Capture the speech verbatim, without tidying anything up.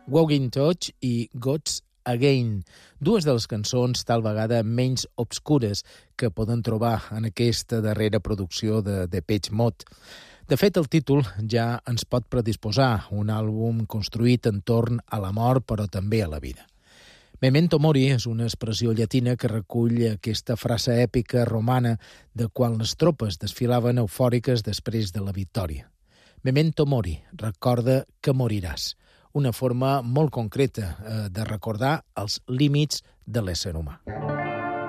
Walking Touch i Gods Again, dues de les cançons tal vegada menys obscures que poden trobar en aquesta darrera producció de Depeche Mode. De fet, el títol ja ens pot predisposar, un àlbum construït entorn a la mort però també a la vida. Memento Mori és una expressió llatina que recull aquesta frase èpica romana de quan les tropes desfilaven eufòriques després de la victòria. Memento Mori, recorda que moriràs. Una forma molt concreta eh, de recordar els límits de l'ésser humà.